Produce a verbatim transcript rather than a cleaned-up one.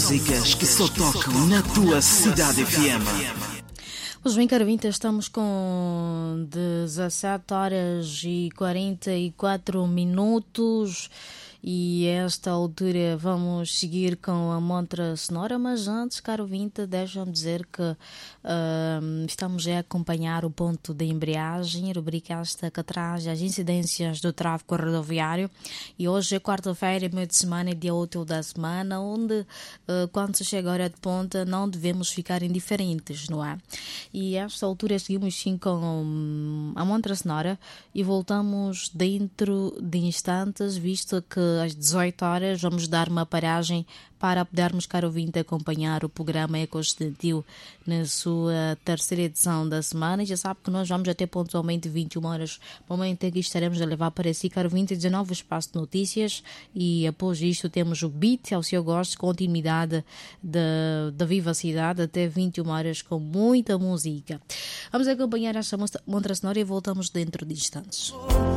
músicas que só tocam na tua cidade F M. Pois bem, caro ouvinte, estamos com dezassete horas e quarenta e quatro minutos e a esta altura vamos seguir com a montra sonora, mas antes, caro ouvinte, deixa-me dizer que uh, estamos a acompanhar o ponto de embreagem, rubrica esta que traz as incidências do tráfego rodoviário, e hoje é quarta-feira, meio de semana, é dia útil da semana, onde uh, quando se chega a hora de ponta não devemos ficar indiferentes, não é? E a esta altura seguimos sim com um, a montra sonora e voltamos dentro de instantes, visto que às dezoito horas vamos dar uma paragem para podermos, caro ouvinte, acompanhar o programa Ecoestudantil na sua terceira edição da semana. E já sabe que nós vamos até pontualmente vinte e uma horas, momento em que estaremos a levar para si, caro ouvinte, dezenove espaço de notícias, e após isto temos o beat ao seu gosto, continuidade da, da vivacidade até vinte e uma horas com muita música. Vamos acompanhar esta montra sonora e voltamos dentro de instantes.